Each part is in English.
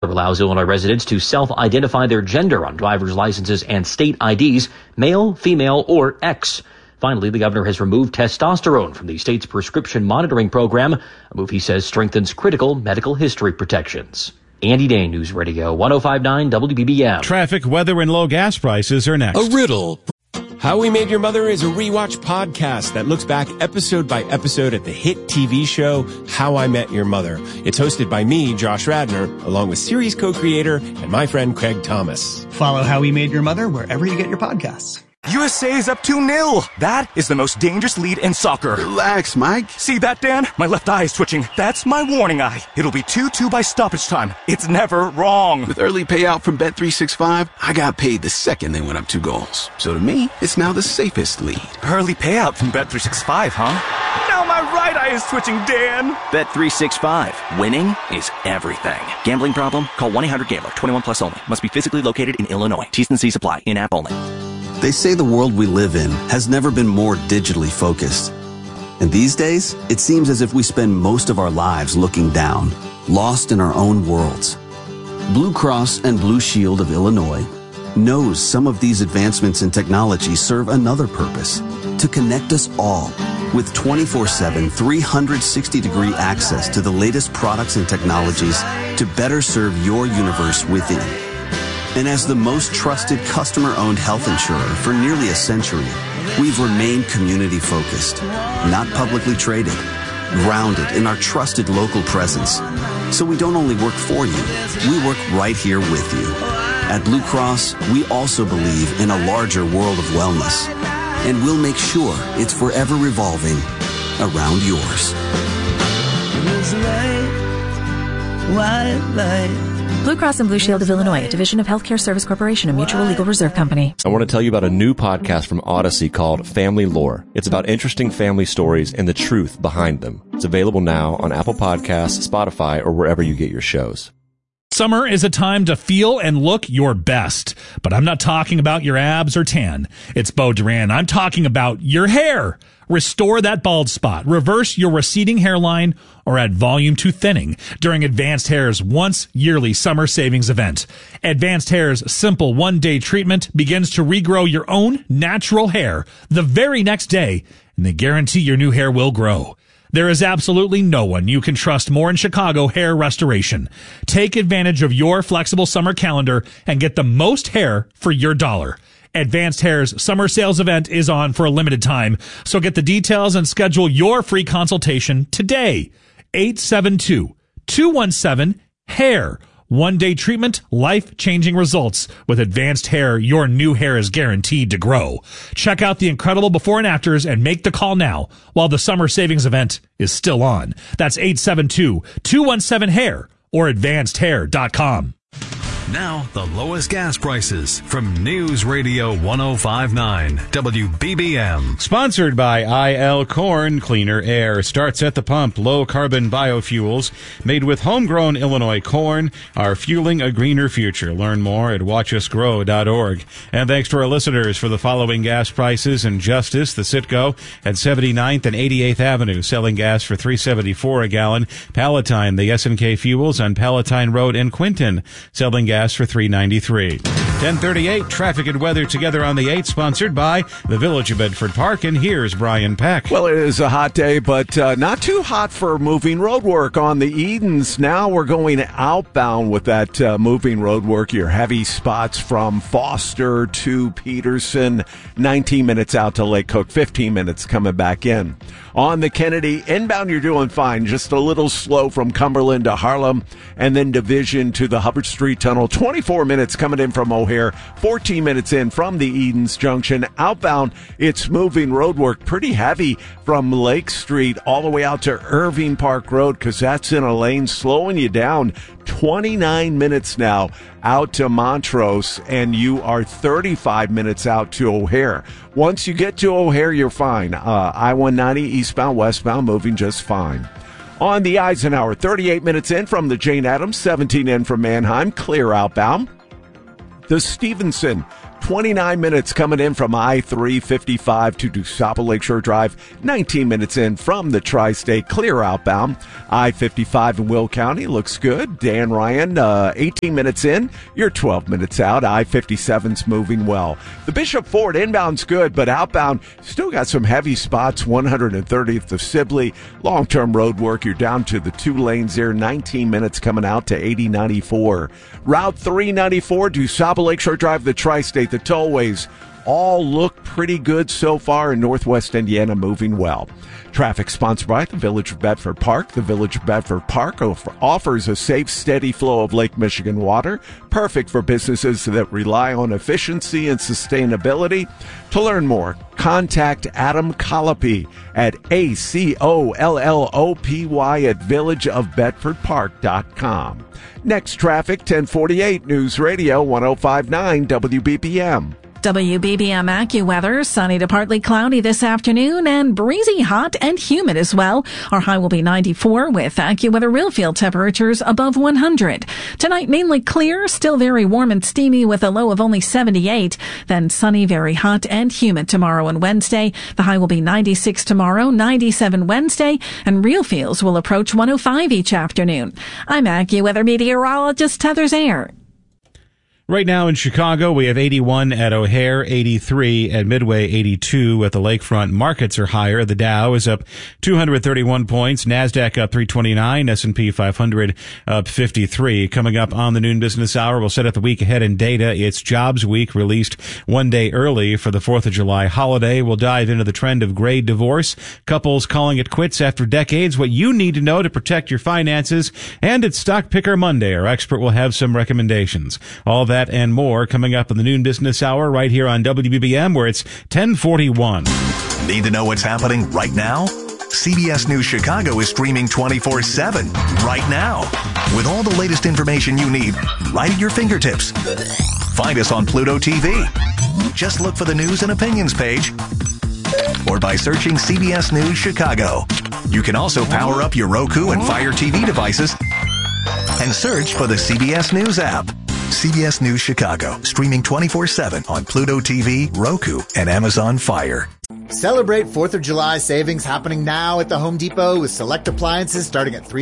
allows Illinois residents to self-identify their gender on driver's licenses and state IDs, male, female, or X. Finally, the governor has removed testosterone from the state's prescription monitoring program, a move he says strengthens critical medical history protections. Andy Day, News Radio 105.9 WBBM. Traffic, weather, and low gas prices are next. A riddle. How We Made Your Mother is a rewatch podcast that looks back episode by episode at the hit TV show How I Met Your Mother. It's hosted by me, Josh Radnor, along with series co-creator and my friend Craig Thomas. Follow How We Made Your Mother wherever you get your podcasts. USA is up 2-0. That is the most dangerous lead in soccer. Relax, Mike. See that, Dan? My left eye is twitching. That's my warning eye. It'll be 2-2 by stoppage time. It's never wrong. With early payout from Bet365, I got paid the second they went up 2 goals. So to me, it's now the safest lead. Early payout from Bet365, huh? Now my right eye is twitching, Dan. Bet365. Winning is everything. Gambling problem? Call 1-800-GAMBLER. 21 plus only. Must be physically located in Illinois. T's and C's apply. In-app only. They say the world we live in has never been more digitally focused. And these days, it seems as if we spend most of our lives looking down, lost in our own worlds. Blue Cross and Blue Shield of Illinois knows some of these advancements in technology serve another purpose, to connect us all with 24/7, 360-degree access to the latest products and technologies to better serve your universe within. And as the most trusted customer-owned health insurer for nearly a century, we've remained community-focused, not publicly traded, grounded in our trusted local presence. So we don't only work for you, we work right here with you. At Blue Cross, we also believe in a larger world of wellness, and we'll make sure it's forever revolving around yours. Blue Cross and Blue Shield of Illinois, a division of Healthcare Service Corporation, a mutual legal reserve company. I want to tell you about a new podcast from Odyssey called Family Lore. It's about interesting family stories and the truth behind them. It's available now on Apple Podcasts, Spotify, or wherever you get your shows. Summer is a time to feel and look your best. But I'm not talking about your abs or tan. It's Bo Duran. I'm talking about your hair. Restore that bald spot, reverse your receding hairline, or add volume to thinning during Advanced Hair's once yearly summer savings event. Advanced Hair's simple one-day treatment begins to regrow your own natural hair the very next day, and they guarantee your new hair will grow. There is absolutely no one you can trust more in Chicago hair restoration. Take advantage of your flexible summer calendar and get the most hair for your dollar. Advanced Hair's summer sales event is on for a limited time, so get the details and schedule your free consultation today. 872-217-HAIR. One-day treatment, life-changing results. With Advanced Hair, your new hair is guaranteed to grow. Check out the incredible before and afters and make the call now while the summer savings event is still on. That's 872-217-HAIR or advancedhair.com. Now, the lowest gas prices from News Radio 105.9 WBBM. Sponsored by IL Corn. Cleaner air starts at the pump. Low-carbon biofuels made with homegrown Illinois corn are fueling a greener future. Learn more at watchusgrow.org. And thanks to our listeners for the following gas prices. And Justice, the Citgo, at 79th and 88th Avenue, selling gas for $3.74 a gallon. Palatine, the S&K Fuels on Palatine Road in Quinton, selling gas for $3.93. 10:38, traffic and weather together on the 8th, sponsored by the Village of Bedford Park. And here's Brian Peck. Well, it is a hot day, but not too hot for moving road work on the Edens. Now we're going outbound with that moving road work. Your heavy spots from Foster to Peterson, 19 minutes out to Lake Cook, 15 minutes coming back in. On the Kennedy, inbound, you're doing fine. Just a little slow from Cumberland to Harlem, and then Division to the Hubbard Street Tunnel. 24 minutes coming in from O'Hare, 14 minutes in from the Edens Junction. Outbound, it's moving road work pretty heavy from Lake Street all the way out to Irving Park Road, because that's in a lane, slowing you down. 29 minutes now out to Montrose, and you are 35 minutes out to O'Hare. Once you get to O'Hare, you're fine. I-190 eastbound, westbound, moving just fine. On the Eisenhower, 38 minutes in from the Jane Addams, 17 in from Manheim, clear outbound. The Stevenson, 29 minutes coming in from I-355 to DuSable Lakeshore Drive. 19 minutes in from the Tri-State, clear outbound. I-55 in Will County looks good. Dan Ryan, 18 minutes in. You're 12 minutes out. I-57's moving well. The Bishop Ford inbound's good, but outbound still got some heavy spots. 130th to Sibley. Long-term road work. You're down to the 2 lanes there. 19 minutes coming out to 8094. Route 394, DuSable Lakeshore Drive, the Tri-State, the tollways all look pretty good so far in Northwest Indiana, moving well. Traffic sponsored by the Village of Bedford Park. The Village of Bedford Park offers a safe, steady flow of Lake Michigan water, perfect for businesses that rely on efficiency and sustainability. To learn more, contact Adam Colopy at ACOLLOPY at villageofbedfordpark.com. Next traffic, 1048 News Radio 105.9 WBBM. WBBM AccuWeather, sunny to partly cloudy this afternoon and breezy, hot and humid as well. Our high will be 94 with AccuWeather real field temperatures above 100. Tonight mainly clear, still very warm and steamy with a low of only 78. Then sunny, very hot and humid tomorrow and Wednesday. The high will be 96 tomorrow, 97 Wednesday, and real fields will approach 105 each afternoon. I'm AccuWeather meteorologist Heather Zayer. Right now in Chicago, we have 81 at O'Hare, 83 at Midway, 82 at the Lakefront. Markets are higher. The Dow is up 231 points. NASDAQ up 329. S&P 500 up 53. Coming up on the noon business hour, we'll set up the week ahead in data. It's Jobs Week, released one day early for the 4th of July holiday. We'll dive into the trend of gray divorce, couples calling it quits after decades, what you need to know to protect your finances, and it's Stock Picker Monday. Our expert will have some recommendations. All that and more coming up in the noon business hour right here on WBBM, where it's 10:41. Need to know what's happening right now? CBS News Chicago is streaming 24/7 right now with all the latest information you need right at your fingertips. Find us on Pluto TV. Just look for the News and Opinions page or by searching CBS News Chicago. You can also power up your Roku and Fire TV devices and search for the CBS News app. CBS News Chicago, streaming 24/7 on Pluto TV, Roku, and Amazon Fire. Celebrate 4th of July savings happening now at the Home Depot with select appliances starting at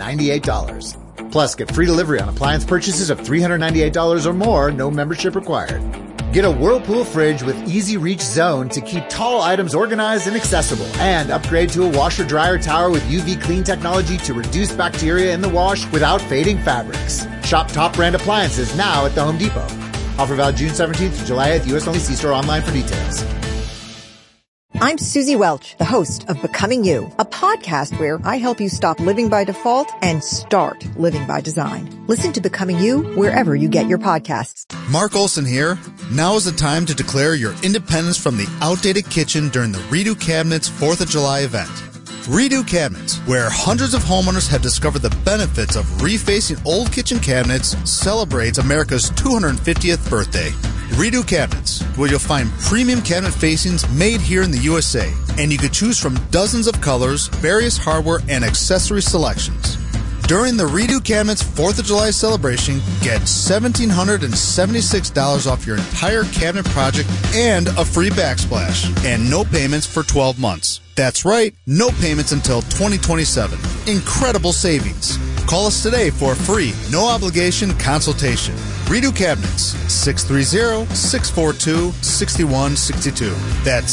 $398. Plus, get free delivery on appliance purchases of $398 or more, no membership required. Get a Whirlpool fridge with Easy Reach Zone to keep tall items organized and accessible. And upgrade to a washer-dryer tower with UV clean technology to reduce bacteria in the wash without fading fabrics. Shop top brand appliances now at the Home Depot. Offer valid June 17th to July 8th. U.S. only. See store online for details. I'm Susie Welch, the host of Becoming You, a podcast where I help you stop living by default and start living by design. Listen to Becoming You wherever you get your podcasts. Mark Olson here. Now is the time to declare your independence from the outdated kitchen during the Redo Cabinets 4th of July event. Redo Cabinets, where hundreds of homeowners have discovered the benefits of refacing old kitchen cabinets, celebrates America's 250th birthday. Redo Cabinets, where you'll find premium cabinet facings made here in the USA, and you can choose from dozens of colors, various hardware, and accessory selections. During the Redo Cabinets 4th of July celebration, get $1,776 off your entire cabinet project and a free backsplash, and no payments for 12 months. That's right, no payments until 2027. Incredible savings. Call us today for a free, no-obligation consultation. Redo Cabinets, 630-642-6162. That's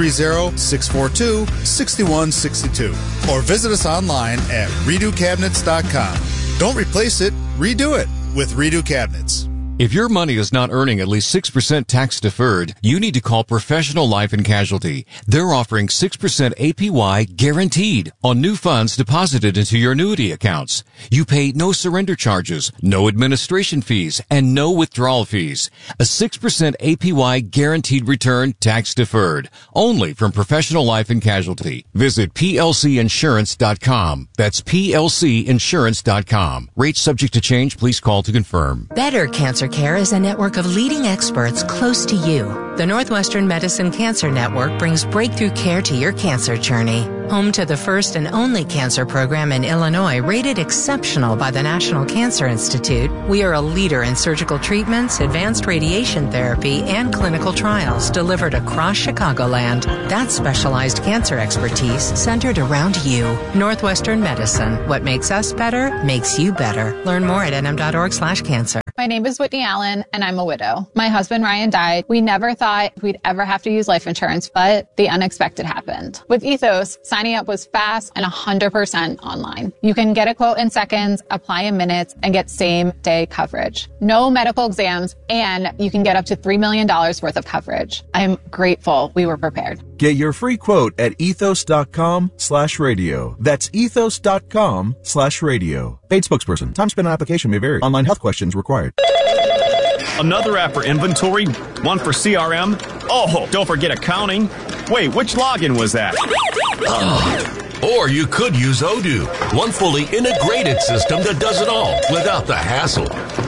630-642-6162. Or visit us online at redocabinets.com. Don't replace it, redo it with Redo Cabinets. If your money is not earning at least 6% tax deferred, you need to call Professional Life and Casualty. They're offering 6% APY guaranteed on new funds deposited into your annuity accounts. You pay no surrender charges, no administration fees, and no withdrawal fees. A 6% APY guaranteed return tax deferred. Only from Professional Life and Casualty. Visit plcinsurance.com. That's plcinsurance.com. Rates subject to change. Please call to confirm. Better Cancer Care is a network of leading experts close to you. The Northwestern Medicine Cancer Network brings breakthrough care to your cancer journey. Home to the first and only cancer program in Illinois rated exceptional by the National Cancer Institute, we are a leader in surgical treatments, advanced radiation therapy, and clinical trials delivered across Chicagoland. That's specialized cancer expertise centered around you. Northwestern Medicine. What makes us better makes you better. Learn more at nm.org/cancer. My name is Whitney Allen, and I'm a widow. My husband, Ryan, died. We never thought we'd ever have to use life insurance, but the unexpected happened. With Ethos, signing up was fast and 100% online. You can get a quote in seconds, apply in minutes, and get same-day coverage. No medical exams, and you can get up to $3 million worth of coverage. I'm grateful we were prepared. Get your free quote at ethos.com/radio. That's ethos.com/radio. Paid spokesperson. Time spent on application may vary. Online health questions required. Another app for inventory, one for CRM. Oh, don't forget accounting. Wait, which login was that? Or you could use Odoo, one fully integrated system that does it all without the hassle.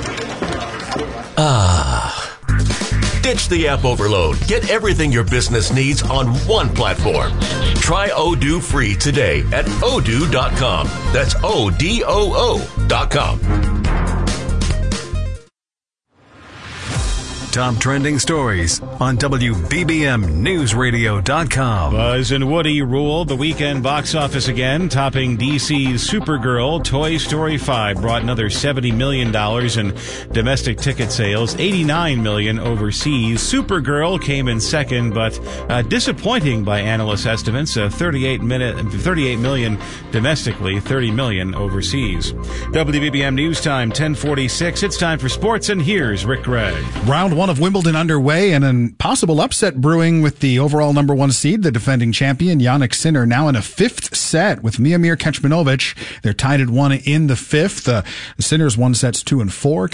Ditch the app overload. Get everything your business needs on one platform. Try Odoo free today at odoo.com. That's ODOO.com. Top trending stories on WBBMNewsRadio.com. Buzz and Woody ruled the weekend box office again, topping DC's Supergirl. Toy Story 5 brought another $70 million in domestic ticket sales, $89 million overseas. Supergirl came in second, but disappointing by analyst estimates, $38 million domestically, $30 million overseas. WBBM News Time, 10:46. It's time for sports, and here's Rick Gregg. Round one of Wimbledon underway, and a possible upset brewing with the overall number one seed, the defending champion Jannik Sinner, now in a fifth set with Miomir Kecmanovic. They're tied at one in the fifth. Sinner's won sets 2 and 4.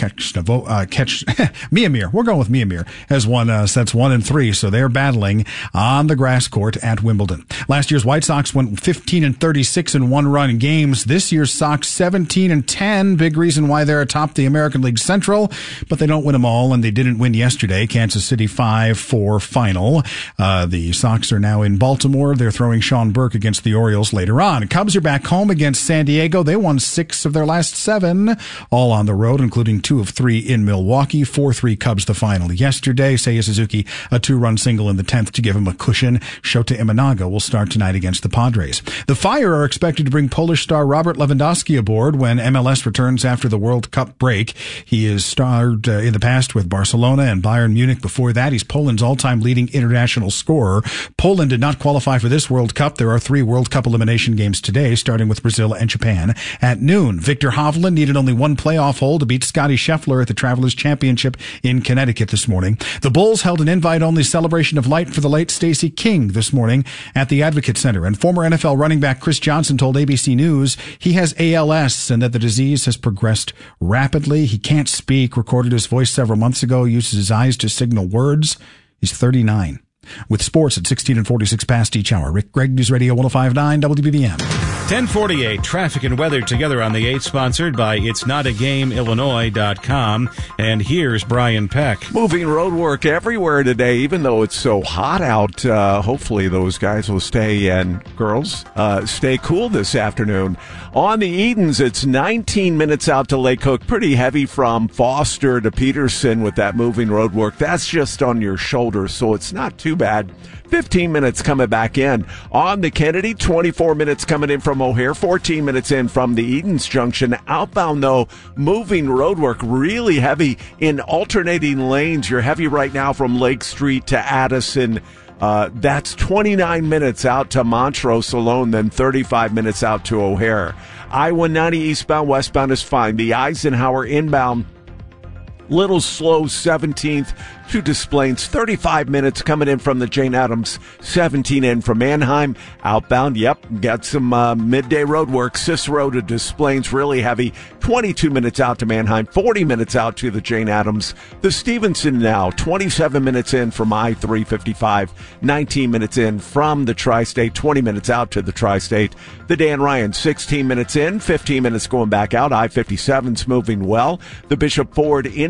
Miomir, we're going with Miomir, has won sets 1 and 3, so they're battling on the grass court at Wimbledon. Last year's White Sox went 15 and 36 in one-run games. This year's Sox 17 and 10. Big reason why they're atop the American League Central, but they don't win them all, and they didn't win yesterday. Kansas City 5-4 final. The Sox are now in Baltimore. They're throwing Sean Burke against the Orioles later on. Cubs are back home against San Diego. They won 6 of their last 7, all on the road, including 2 of 3 in Milwaukee. 4-3 Cubs the final yesterday. Seiya Suzuki, a 2-run single in the 10th to give him a cushion. Shota Imanaga will start tonight against the Padres. The Fire are expected to bring Polish star Robert Lewandowski aboard when MLS returns after the World Cup break. He has starred in the past with Barcelona and Bayern Munich. Before that, he's Poland's all-time leading international scorer. Poland did not qualify for this World Cup. There are 3 World Cup elimination games today, starting with Brazil and Japan at noon. Victor Hovland needed only 1 playoff hole to beat Scotty Scheffler at the Travelers Championship in Connecticut this morning. The Bulls held an invite-only celebration of light for the late Stacey King this morning at the Advocate Center. And former NFL running back Chris Johnson told ABC News he has ALS and that the disease has progressed rapidly. He can't speak, recorded his voice several months ago, uses his eyes to signal words. He's 39. With sports at 16 and 46 past each hour. Rick Gregg, News Radio 105.9 WBBM. 10:48, traffic and weather together on the 8, sponsored by It'sNotAGameIllinois.com. And here's Brian Peck. Moving road work everywhere today, even though it's so hot out. Hopefully those guys will stay, and girls, stay cool this afternoon. On the Edens, it's 19 minutes out to Lake Cook. Pretty heavy from Foster to Peterson with that moving road work. That's just on your shoulder, so it's not too bad. 15 minutes coming back in. On the Kennedy, 24 minutes coming in from O'Hare, 14 minutes in from the Edens Junction. Outbound, though, moving roadwork really heavy in alternating lanes. You're heavy right now from Lake Street to Addison. That's 29 minutes out to Montrose alone, then 35 minutes out to O'Hare. I-190 eastbound, westbound is fine. The Eisenhower inbound, little slow 17th to Des Plaines, 35 minutes coming in from the Jane Addams, 17 in from Manheim. Outbound, yep, got some midday road work. Cicero to Des Plaines, really heavy, 22 minutes out to Manheim, 40 minutes out to the Jane Addams. The Stevenson now, 27 minutes in from I-355, 19 minutes in from the Tri-State, 20 minutes out to the Tri-State. The Dan Ryan, 16 minutes in, 15 minutes going back out. I-57's moving well. The Bishop Ford inbound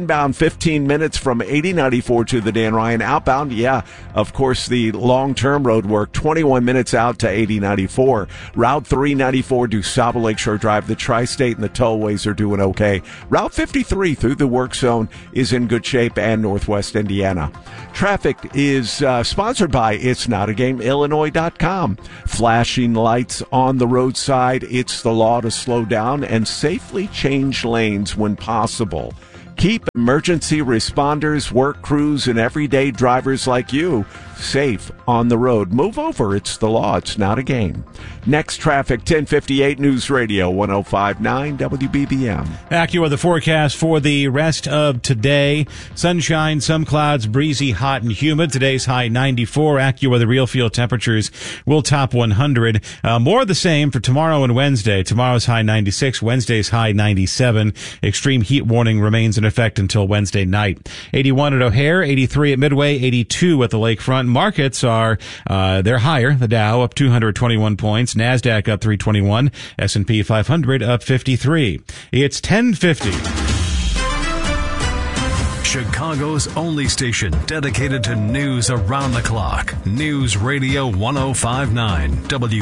Inbound 15 minutes from 8094 to the Dan Ryan. Outbound, yeah, of course, the long-term road work, 21 minutes out to 8094. Route 394 to Saba Lakeshore Drive. The Tri-State and the tollways are doing okay. Route 53 through the work zone is in good shape, and Northwest Indiana. Traffic is sponsored by It's Not a Game, Illinois.com. Flashing lights on the roadside. It's the law to slow down and safely change lanes when possible. Keep emergency responders, work crews, and everyday drivers like you safe on the road. Move over. It's the law. It's not a game. Next, traffic, 1058 News Radio, 105.9 WBBM. AccuWeather forecast for the rest of today. Sunshine, some clouds, breezy, hot, and humid. Today's high 94. AccuWeather real field temperatures will top 100. More of the same for tomorrow and Wednesday. Tomorrow's high 96. Wednesday's high 97. Extreme heat warning remains in effect until Wednesday night. 81 at O'Hare, 83 at Midway, 82 at the lakefront. Markets are, they're higher. The Dow up 221 points. NASDAQ up 321. S&P 500 up 53. It's 10:50. Chicago's only station dedicated to news around the clock. News Radio 105.9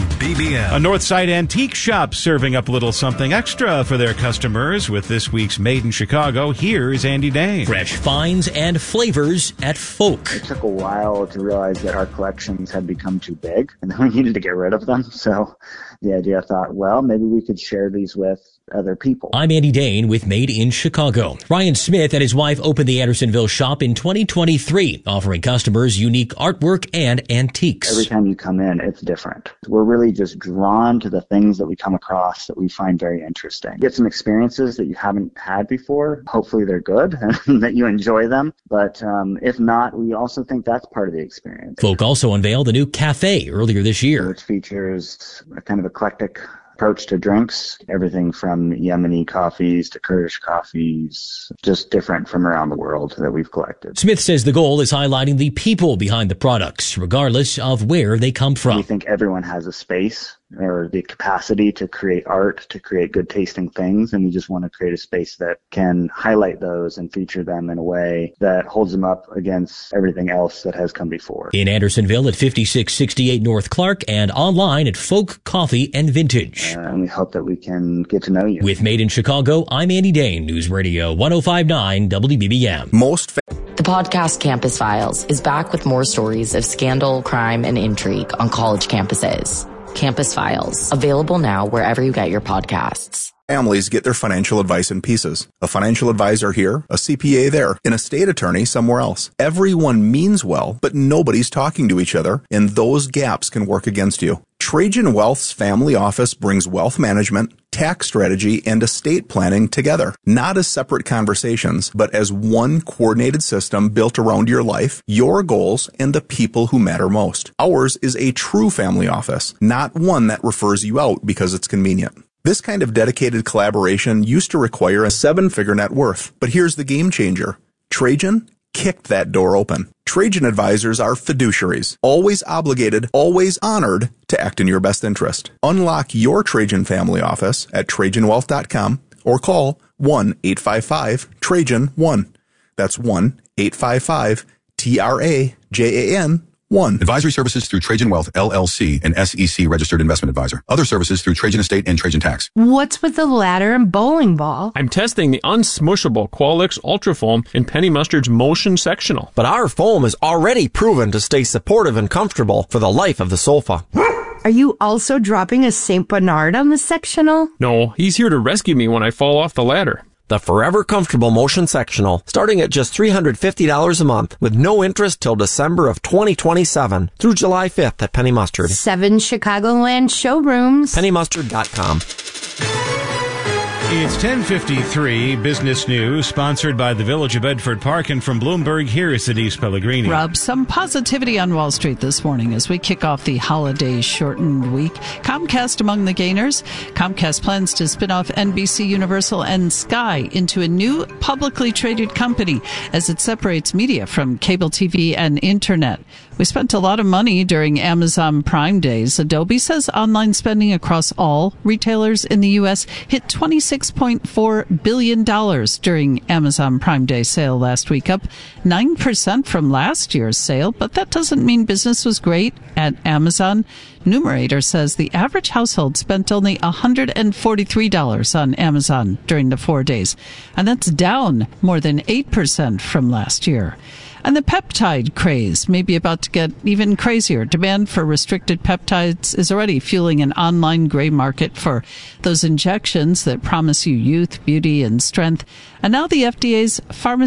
WBBM. A Northside antique shop serving up a little something extra for their customers with this week's Made in Chicago. Here's Andy Dane. Fresh finds and flavors at Folk. It took a while to realize that our collections had become too big and then we needed to get rid of them. So the idea, I thought, well, maybe we could share these with other people. I'm Andy Dane with Made in Chicago. Ryan Smith and his wife opened the Andersonville shop in 2023, offering customers unique artwork and antiques. Every time you come in, it's different. We're really just drawn to the things that we come across that we find very interesting. Get some experiences that you haven't had before. Hopefully they're good and that you enjoy them. But if not, we also think that's part of the experience. Folk also unveiled a new cafe earlier this year, which features a kind of eclectic approach to drinks, everything from Yemeni coffees to Kurdish coffees, just different from around the world that we've collected. Smith says the goal is highlighting the people behind the products, regardless of where they come from. We think everyone has a space or the capacity to create art, to create good tasting things, and we just want to create a space that can highlight those and feature them in a way that holds them up against everything else that has come before. In Andersonville at 5668 North Clark and online at Folk Coffee and Vintage. And we hope that we can get to know you. With Made in Chicago, I'm Andy Dane, News Radio 105.9 WBBM. The podcast Campus Files is back with more stories of scandal, crime, and intrigue on college campuses. Campus Files, available now wherever you get your podcasts. Families get their financial advice in pieces. A financial advisor here, a CPA there, an estate attorney somewhere else. Everyone means well, but nobody's talking to each other, and those gaps can work against you. Trajan Wealth's family office brings wealth management, tax strategy, and estate planning together. Not as separate conversations, but as one coordinated system built around your life, your goals, and the people who matter most. Ours is a true family office, not one that refers you out because it's convenient. This kind of dedicated collaboration used to require a 7-figure net worth, but here's the game changer. Trajan kicked that door open. Trajan advisors are fiduciaries, always obligated, always honored to act in your best interest. Unlock your Trajan family office at TrajanWealth.com or call 1-855-TRAJAN-1. That's 1-855-TRAJAN-1. Advisory services through Trajan Wealth, LLC, an SEC registered investment advisor. Other services through Trajan Estate and Trajan Tax. What's with the ladder and bowling ball? I'm testing the unsmushable Qualix Ultra Foam in Penny Mustard's Motion Sectional. But our foam is already proven to stay supportive and comfortable for the life of the sofa. Are you also dropping a St. Bernard on the sectional? No, he's here to rescue me when I fall off the ladder. The forever comfortable Motion Sectional, starting at just $350 a month with no interest till December of 2027 through July 5th at Penny Mustard. 7 Chicagoland showrooms. PennyMustard.com. It's 10:53, Business News, sponsored by the Village of Bedford Park, and from Bloomberg, here is Denise Pellegrini. Rob, some positivity on Wall Street this morning as we kick off the holiday-shortened week. Comcast among the gainers. Comcast plans to spin off NBC Universal and Sky into a new publicly traded company as it separates media from cable TV and internet. We spent a lot of money during Amazon Prime Days. Adobe says online spending across all retailers in the U.S. hit 26 $6.4 billion during Amazon Prime Day sale last week, up 9% from last year's sale. But that doesn't mean business was great at Amazon. Numerator says the average household spent only $143 on Amazon during the 4 days, and that's down more than 8% from last year. And the peptide craze may be about to get even crazier. Demand for restricted peptides is already fueling an online gray market for those injections that promise you youth, beauty, and strength. And now the FDA's